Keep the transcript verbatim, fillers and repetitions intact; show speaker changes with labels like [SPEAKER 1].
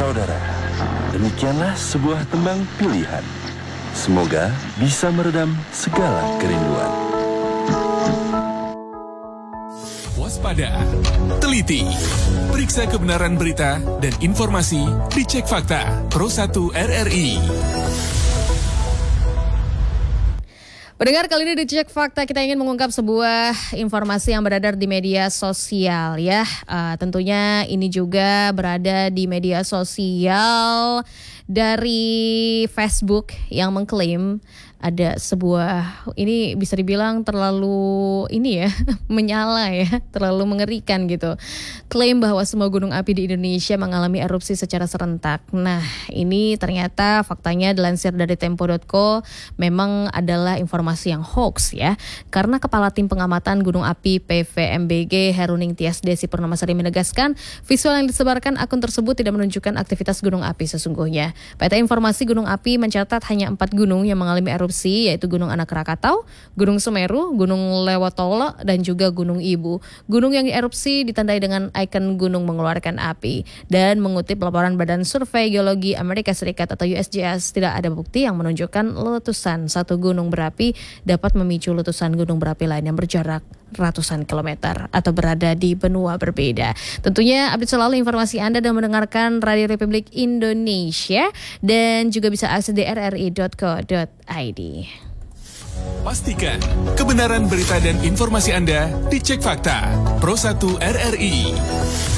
[SPEAKER 1] Saudara, demikianlah sebuah tembang pilihan. Semoga bisa meredam segala kerinduan.
[SPEAKER 2] Waspada, teliti, periksa kebenaran berita dan informasi di Cek Fakta Pro satu R R I.
[SPEAKER 3] Pendengar, kali ini di Cek Fakta kita ingin mengungkap sebuah informasi yang beredar di media sosial ya. Uh, tentunya ini juga berada di media sosial dari Facebook yang mengklaim ada sebuah, ini bisa dibilang terlalu ini ya, menyala ya, terlalu mengerikan gitu. Klaim bahwa semua gunung api di Indonesia mengalami erupsi secara serentak. Nah, ini ternyata faktanya dilansir dari tempo dot co memang adalah informasi yang hoax ya. Karena Kepala Tim Pengamatan Gunung Api P V M B G Heruning Tias Desi Purnamasari menegaskan visual yang disebarkan akun tersebut tidak menunjukkan aktivitas gunung api sesungguhnya. P T Informasi Gunung Api mencatat hanya empat gunung yang mengalami erupsi, yaitu Gunung Anak Rakatau, Gunung Semeru, Gunung Lewotolo, dan juga Gunung Ibu. Gunung yang erupsi ditandai dengan ikon gunung mengeluarkan api. Dan mengutip laporan Badan Survei Geologi Amerika Serikat atau U S G S, tidak ada bukti yang menunjukkan letusan satu gunung berapi dapat memicu letusan gunung berapi lain yang berjarak ratusan kilometer atau berada di benua berbeda. Tentunya update selalu informasi Anda dan mendengarkan Radio Republik Indonesia dan juga bisa akses di r r i dot co dot i d.
[SPEAKER 2] Pastikan kebenaran berita dan informasi Anda di Cek Fakta Pro satu R R I.